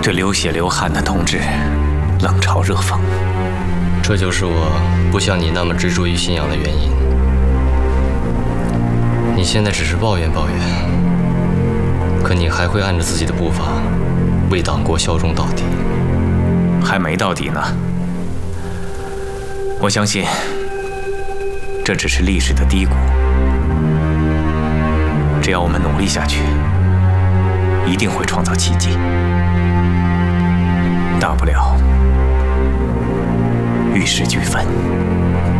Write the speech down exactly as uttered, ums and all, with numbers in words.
这流血流汗的同志，冷嘲热讽。 这就是我不像你那么执着于信仰的原因。你现在只是抱怨抱怨，可你还会按着自己的步伐，为党国效忠到底。 还没到底呢。我相信，这只是历史的低谷。只要我们努力下去，一定会创造奇迹。大不了玉石俱焚。